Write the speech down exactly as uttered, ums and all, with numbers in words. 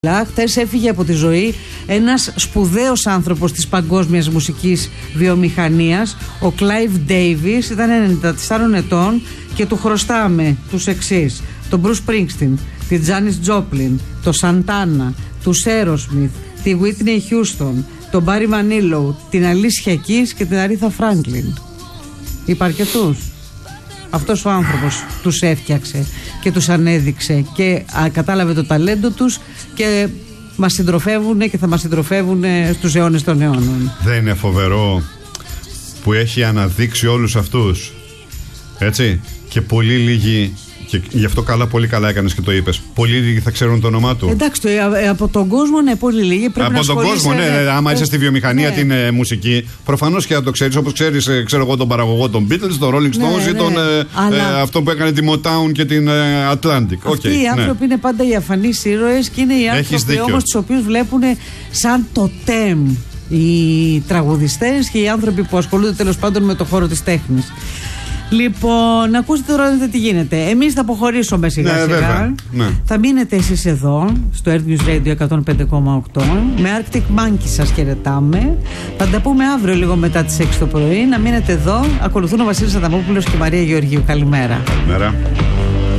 Χθες έφυγε από τη ζωή ένας σπουδαίος άνθρωπος της παγκόσμιας μουσικής βιομηχανίας, ο Κλάιβ Ντέιβις. Ήταν ενενήντα τεσσάρων ετών και του χρωστάμε τους εξής: τον Μπρους Σπρίνγκστιν, τη Τζάνις Τζόπλιν, το Σαντάνα, του Aerosmith, τη Whitney Houston, τον Μπάρι Μανίλοου, την Αλίσια Κις και την Αρίθα Φράγκλιν. Είπα αρκετούς. Αυτός ο άνθρωπος τους έφτιαξε και τους ανέδειξε και α, κατάλαβε το ταλέντο τους και μας συντροφεύουν και θα μας συντροφεύουν στους αιώνες των αιώνων. Δεν είναι φοβερό που έχει αναδείξει όλους αυτούς, έτσι, και πολύ λίγοι, και γι' αυτό καλά, πολύ καλά έκανες και το είπες, πολύ λίγοι θα ξέρουν το όνομά του. Εντάξει, το, από τον κόσμο, ναι, πολύ λίγοι. Πρέπει από να τον κόσμο, ναι, ναι, άμα είσαι στη βιομηχανία, ναι, την ε, μουσική, προφανώς και θα το ξέρεις, όπως ξέρεις, ε, ξέρω εγώ, τον παραγωγό των Beatles, τον Rolling Stones, ναι, ή τον, ναι, ε, αλλά... ε, αυτό που έκανε τη Motown και την ε, Atlantic. Αυτοί okay, οι άνθρωποι, ναι, είναι πάντα οι αφανείς ήρωες και είναι οι άνθρωποι όμως τους οποίους βλέπουν σαν τοτέμ οι τραγουδιστές και οι άνθρωποι που ασχολούνται τέλος πάντων με το χώρο της τέχνης. Λοιπόν, ακούστε τώρα τι γίνεται. Εμείς θα αποχωρήσουμε σιγά, ναι, σιγά. Ναι. Θα μείνετε εσείς εδώ στο Earth News Radio εκατόν πέντε κόμμα οκτώ. Με Arctic Monkey σας χαιρετάμε. Θα τα πούμε αύριο λίγο μετά τις έξι το πρωί. Να μείνετε εδώ. Ακολουθούν ο Βασίλης Αδαμόπουλος και η Μαρία Γεωργίου. Καλημέρα. Καλημέρα.